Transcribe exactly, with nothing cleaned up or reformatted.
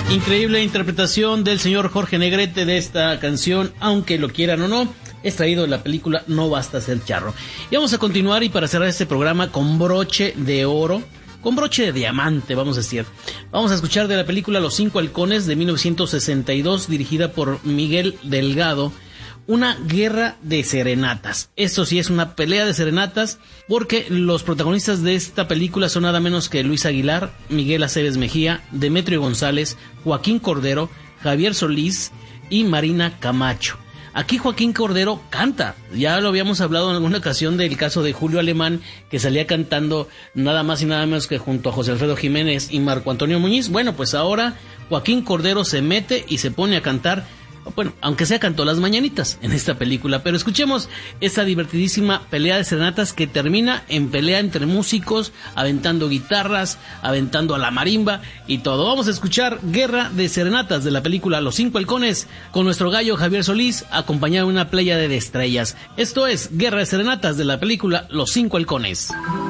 Increíble interpretación del señor Jorge Negrete de esta canción, aunque lo quieran o no, extraído de la película No Basta Ser Charro. Y vamos a continuar y para cerrar este programa con broche de oro, con broche de diamante, vamos a decir. Vamos a escuchar de la película Los Cinco Halcones de mil novecientos sesenta y dos, dirigida por Miguel Delgado, una guerra de serenatas. Esto sí es una pelea de serenatas, porque los protagonistas de esta película son nada menos que Luis Aguilar, Miguel Aceves Mejía, Demetrio González, Joaquín Cordero, Javier Solís y Marina Camacho. Aquí Joaquín Cordero canta, ya lo habíamos hablado en alguna ocasión del caso de Julio Alemán, que salía cantando nada más y nada menos que junto a José Alfredo Jiménez y Marco Antonio Muñiz. Bueno, pues ahora Joaquín Cordero se mete y se pone a cantar. Bueno, aunque sea cantó las mañanitas en esta película, pero escuchemos esta divertidísima pelea de serenatas que termina en pelea entre músicos, aventando guitarras, aventando a la marimba y todo. Vamos a escuchar Guerra de Serenatas de la película Los Cinco Halcones con nuestro gallo Javier Solís, acompañado de una pléyade de estrellas. Esto es Guerra de Serenatas de la película Los Cinco Halcones.